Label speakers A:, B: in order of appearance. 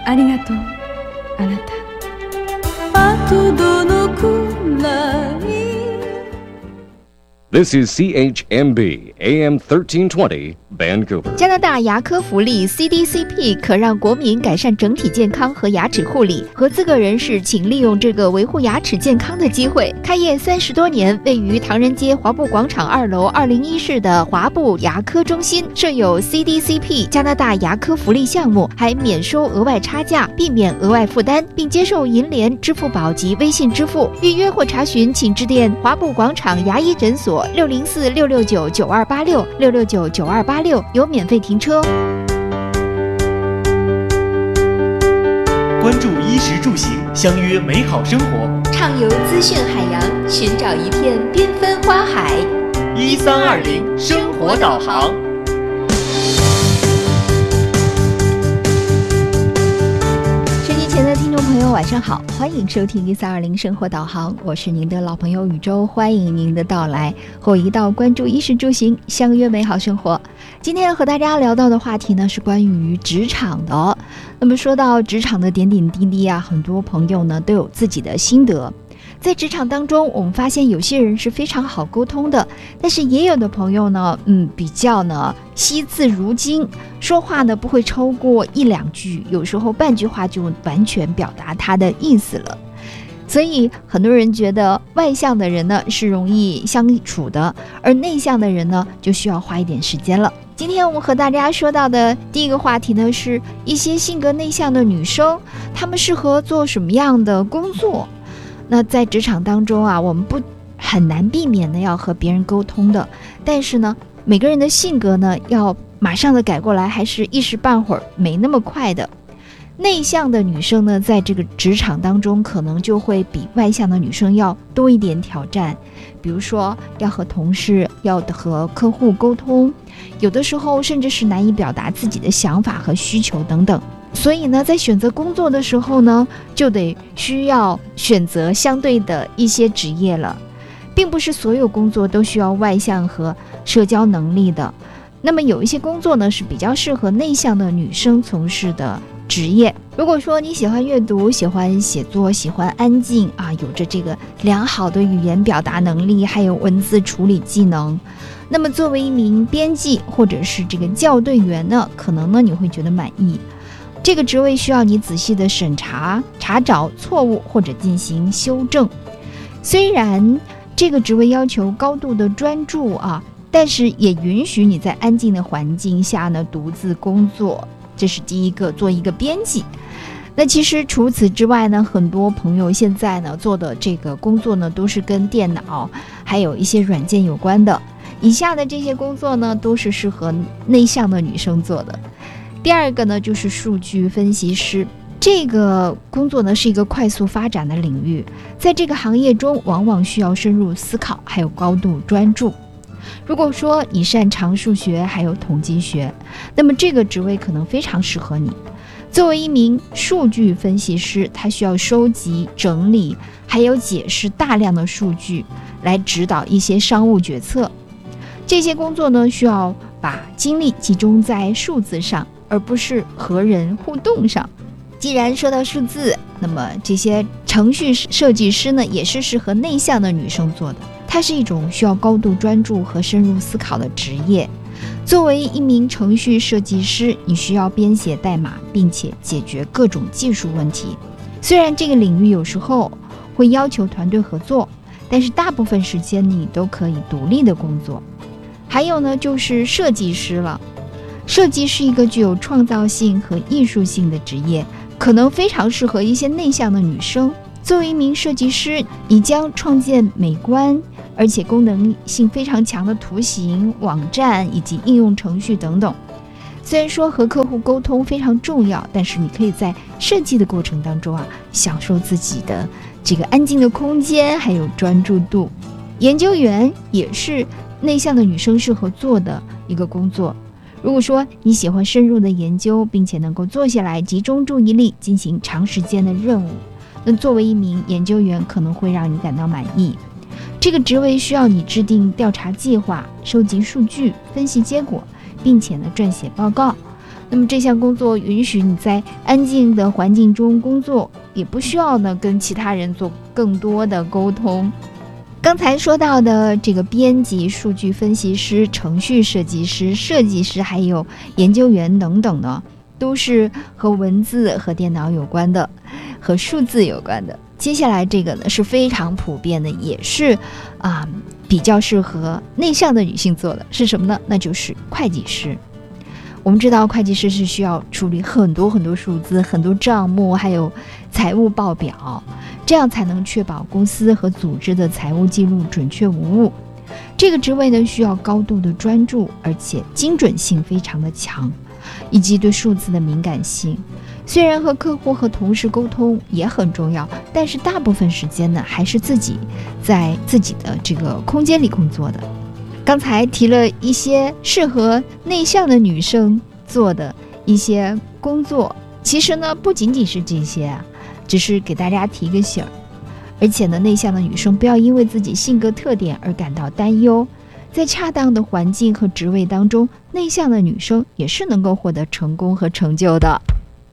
A: ありがとうあなた。あとどのくらい。
B: This is CHMB AM 1320 Vancouver。
C: 加拿大牙科福利 CDCP 可让国民改善整体健康和牙齿护理，合资格人士请利用这个维护牙齿健康的机会。开业30多年，位于唐人街华埠广场2楼201室的华埠牙科中心设有 CDCP 加拿大牙科福利项目，还免收额外差价，避免额外负担，并接受银联、支付宝及微信支付。预约或查询请致电华埠广场牙医诊所604-669-9286 有免费停车。
D: 关注衣食住行，相约美好生活，
C: 畅游资讯海洋，寻找一片缤纷花海。
D: 1320生活导航。
C: 收机前的听众朋友晚上好，欢迎收听1320生活导航，我是您的老朋友宇宙，欢迎您的到来，和我一道关注衣食住行，相约美好生活。今天和大家聊到的话题呢是关于职场的。那么说到职场的点点滴滴啊，很多朋友呢都有自己的心得。在职场当中，我们发现有些人是非常好沟通的，但是也有的朋友呢，比较呢惜字如金，说话呢不会超过1-2句，有时候半句话就完全表达他的意思了。所以很多人觉得外向的人呢是容易相处的，而内向的人呢就需要花一点时间了。今天我们和大家说到的第一个话题呢，是一些性格内向的女生，她们适合做什么样的工作？那在职场当中啊，我们很难避免的要和别人沟通的，但是呢，每个人的性格呢要马上的改过来，还是一时半会儿没那么快的。内向的女生呢，在这个职场当中可能就会比外向的女生要多一点挑战，比如说要和同事、要和客户沟通，有的时候甚至是难以表达自己的想法和需求等等。所以呢，在选择工作的时候呢，就需要选择相对的一些职业了，并不是所有工作都需要外向和社交能力的。那么有一些工作呢，是比较适合内向的女生从事的职业。如果说你喜欢阅读、喜欢写作、喜欢安静啊，有着这个良好的语言表达能力，还有文字处理技能，那么作为一名编辑或者是这个校对员呢，可能呢你会觉得满意。这个职位需要你仔细的审查、查找错误或者进行修正。虽然这个职位要求高度的专注啊，但是也允许你在安静的环境下呢独自工作。这是第一个，做一个编辑。那其实除此之外呢，很多朋友现在呢做的这个工作呢都是跟电脑还有一些软件有关的。以下的这些工作呢都是适合内向的女生做的。第二个呢就是数据分析师，这个工作呢是一个快速发展的领域，在这个行业中往往需要深入思考，还有高度专注。如果说你擅长数学还有统计学，那么这个职位可能非常适合你。作为一名数据分析师，他需要收集、整理还有解释大量的数据，来指导一些商务决策。这些工作呢需要把精力集中在数字上，而不是和人互动上。既然说到数字，那么这些程序设计师呢也是适合内向的女生做的。它是一种需要高度专注和深入思考的职业。作为一名程序设计师，你需要编写代码，并且解决各种技术问题。虽然这个领域有时候会要求团队合作，但是大部分时间你都可以独立的工作。还有呢，就是设计师了。设计是一个具有创造性和艺术性的职业，可能非常适合一些内向的女生。作为一名设计师，你将创建美观而且功能性非常强的图形、网站以及应用程序等等。虽然说和客户沟通非常重要，但是你可以在设计的过程当中啊，享受自己的这个安静的空间还有专注度。研究员也是内向的女生适合做的一个工作。如果说你喜欢深入的研究，并且能够坐下来集中注意力进行长时间的任务，那作为一名研究员可能会让你感到满意。这个职位需要你制定调查计划、收集数据、分析结果，并且呢撰写报告。 那么这项工作允许你在安静的环境中工作，也不需要呢跟其他人做更多的沟通。刚才说到的这个编辑、数据分析师、程序设计师、设计师还有研究员等等呢，都是和文字和电脑有关的，和数字有关的。接下来这个呢是非常普遍的，也是比较适合内向的女性做的，是什么呢？那就是会计师。我们知道会计师是需要处理很多数字、很多账目，还有财务报表，这样才能确保公司和组织的财务记录准确无误。这个职位呢需要高度的专注，而且精准性非常的强，以及对数字的敏感性。虽然和客户和同事沟通也很重要，但是大部分时间呢还是自己在自己的这个空间里工作的。刚才提了一些适合内向的女生做的一些工作，其实呢不仅仅是这些只是给大家提个醒儿。而且呢，内向的女生不要因为自己性格特点而感到担忧，在恰当的环境和职位当中，内向的女生也是能够获得成功和成就的。